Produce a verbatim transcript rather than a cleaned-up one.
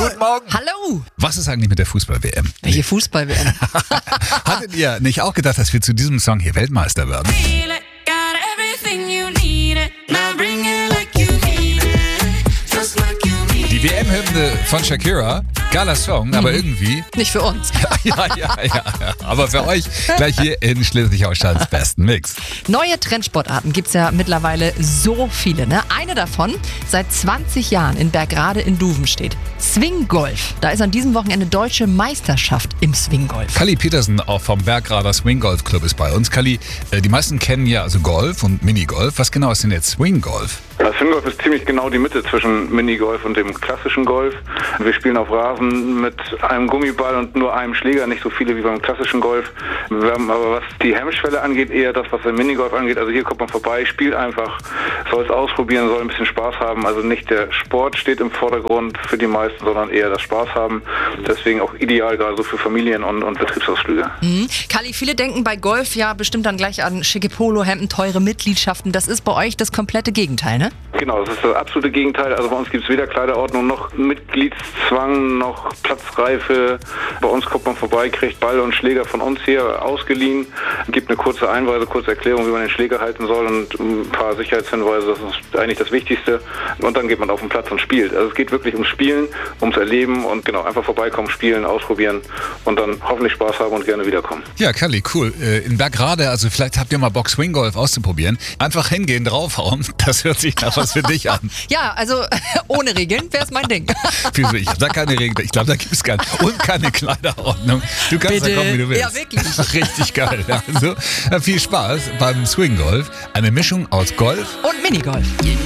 Guten Morgen. Hallo. Was ist eigentlich mit der Fußball-W M? Welche Fußball-W M? Hattet ihr nicht auch gedacht, dass wir zu diesem Song hier Weltmeister werden? Die W M-Hymne von Shakira, geiler Song, mhm. aber irgendwie... Nicht für uns. ja, ja, ja, ja. Aber für euch gleich hier in Schleswig-Holsteins besten Mix. Neue Trendsportarten gibt es ja mittlerweile so viele. Ne? Eine davon seit zwanzig Jahren in Bergrade in Duven steht. Swinggolf. Da ist an diesem Wochenende deutsche Meisterschaft im Swinggolf. Kalli Petersen auch vom Bergrader Swinggolf Club ist bei uns. Kalli, die meisten kennen ja also Golf und Minigolf. Was genau ist denn jetzt Swinggolf? Das Swinggolf ist ziemlich genau die Mitte zwischen Minigolf und dem klassischen Golf. Wir spielen auf Rasen mit einem Gummiball und nur einem Schläger, nicht so viele wie beim klassischen Golf. Wir haben aber, was die Hemmschwelle angeht, eher das, was der Minigolf angeht. Also hier kommt man vorbei, spielt einfach, soll es ausprobieren, soll ein bisschen Spaß haben. Also nicht der Sport steht im Vordergrund für die meisten, sondern eher das Spaß haben. Deswegen auch ideal gerade so für Familien und, und Betriebsausflüge. Mhm. Kalli, viele denken bei Golf ja bestimmt dann gleich an schicke Polohemden, teure Mitgliedschaften. Das ist bei euch das komplette Gegenteil, ne? Genau, das ist das absolute Gegenteil. Also bei uns gibt es weder Kleiderordnung noch Mitgliedszwang noch Platzreife. Bei uns kommt man vorbei, kriegt Ball und Schläger von uns hier ausgeliehen, gibt eine kurze Einweise, kurze Erklärung, wie man den Schläger halten soll und ein paar Sicherheitshinweise. Das ist eigentlich das Wichtigste. Und dann geht man auf den Platz und spielt. Also es geht wirklich ums Spielen, ums Erleben und genau, einfach vorbeikommen, spielen, ausprobieren und dann hoffentlich Spaß haben und gerne wiederkommen. Ja, Kalli, cool. In Bergrade, also vielleicht habt ihr mal Bock, Swinggolf auszuprobieren. Einfach hingehen, draufhauen. Das hört sich nach was für dich an. Ja, also ohne Regeln wäre es mein Ding. Wieso? Ich habe da keine Regeln. Ich glaube, da gibt es keine. Und keine Kleiderordnung. Du kannst Bitte. da kommen, wie du willst. Ja, wirklich. Richtig geil. Also, viel Spaß beim Swinggolf. Eine Mischung aus Golf und Minigolf.